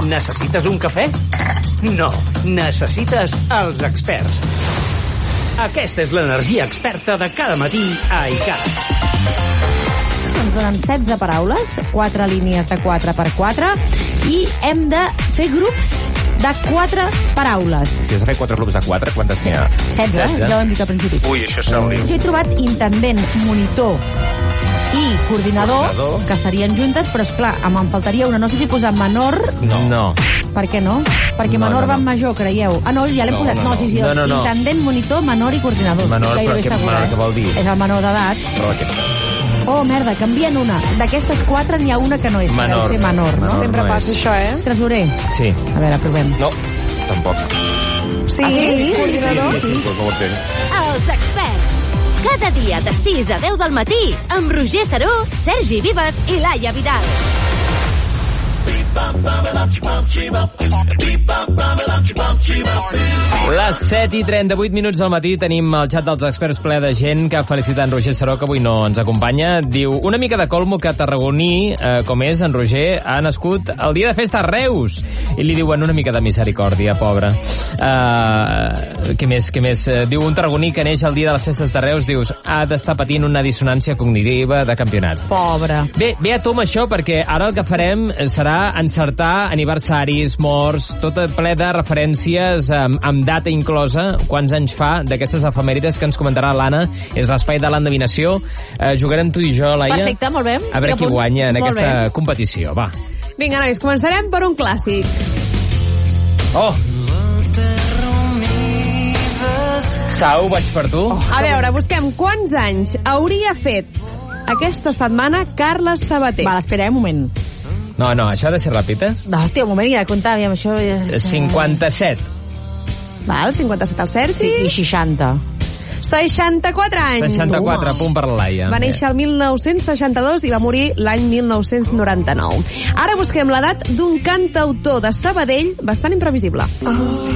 Necessites un cafè? No, necessites els experts. Aquesta és l'energia experta de cada matí a ICAT. Ens donen 16 paraules, 4 línies de 4x4, i hem de fer grups de 4 paraules. Si has de fer 4 grups de 4, quantes n'hi ha? 16, ja ho hem dit al principi. Ui, això serà horrible. Jo he trobat intendent, monitor i coordinador, que serien juntes, però esclar, em faltaria una. No sé si posar menor... No. Per què no? Perquè menor va amb major, creieu. Ah, no, ja l'hem posat. No. Intendent, monitor, menor i coordinador. Menor, però què vol dir? És el menor d'edat. Però aquest... Oh, merda, canvien una. D'aquestes 4 n'hi ha una que no és. Menor. Deu ser menor, no? Sempre passa això, Tresorer. Sí. A veure, provem. No, tampoc. Sí, coordinador. Sí. Els experts. Cada dia de 6 a 10 del matí amb Roger Saró, Sergi Vives i Laia Vidal. Les 7:38 del matí tenim el xat dels experts ple de gent que felicita en Roger Saró, que avui no ens acompanya. Diu, una mica de colmo que tarragoní, com és en Roger, ha nascut el dia de festa a Reus. I li diuen una mica de misericòrdia, pobre. Què més? Diu, un tarragoní que neix el dia de les festes de Reus, dius, ha d'estar patint una dissonància cognitiva de campionat. Pobre. Bé a tu amb això, perquè ara el que farem serà encertar aniversaris, morts, tot ple de referències amb data inclosa, quants anys fa d'aquestes efemèrides que ens comentarà l'Anna. És l'espai de l'endevinació. Jugarem tu i jo, Laia. Perfecte, molt bé. A veure qui guanya en aquesta competició, va. Vinga, nois, començarem per un clàssic. Oh! Sau, vaig per tu. A veure, busquem quants anys hauria fet aquesta setmana Carles Sabater. Val, espera, un moment. No, això ha de ser ràpid, No, hòstia, un moment, ja de comptar, aviam, això... 57. Val, 57 al Sergi. Sí, i 60. 64 anys. 64, punt per la Laia. Va néixer el 1962 i va morir l'any 1999. Ara busquem l'edat d'un cantautor de Sabadell bastant imprevisible.